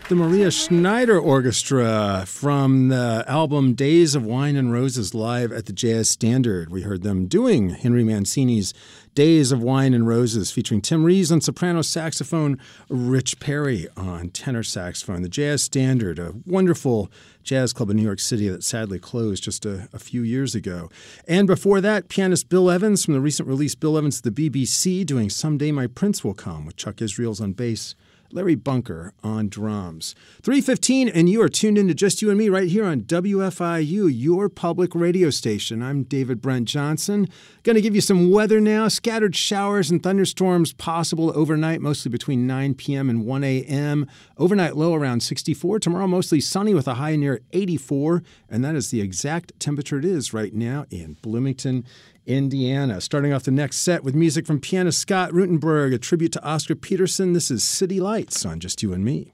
The Maria Schneider Orchestra from the album Days of Wine and Roses live at the Jazz Standard. We heard them doing Henry Mancini's Days of Wine and Roses featuring Tim Rees on soprano saxophone, Rich Perry on tenor saxophone. The Jazz Standard, a wonderful jazz club in New York City that sadly closed just a few years ago. And before that, pianist Bill Evans from the recent release Bill Evans to the BBC doing Someday My Prince Will Come with Chuck Israels on bass, Larry Bunker on drums. 3:15, and you are tuned in to Just You and Me right here on WFIU, your public radio station. I'm David Brent Johnson. Going to give you some weather now. Scattered showers and thunderstorms possible overnight, mostly between 9 p.m. and 1 a.m. Overnight low around 64. Tomorrow mostly sunny with a high near 84, and that is the exact temperature it is right now in Bloomington, Indiana. Starting off the next set with music from pianist Scott Rutenberg, a tribute to Oscar Peterson. This is City Lights on Just You and Me.